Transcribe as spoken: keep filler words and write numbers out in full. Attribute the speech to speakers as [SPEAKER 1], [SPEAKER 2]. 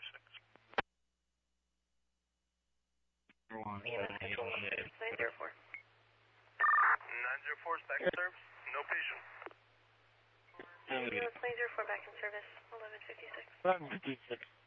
[SPEAKER 1] six.
[SPEAKER 2] nine zero four.
[SPEAKER 1] nine zero four is back in service. No patient.
[SPEAKER 2] nine zero four back in service. eleven fifty-six.
[SPEAKER 3] eleven fifty-six.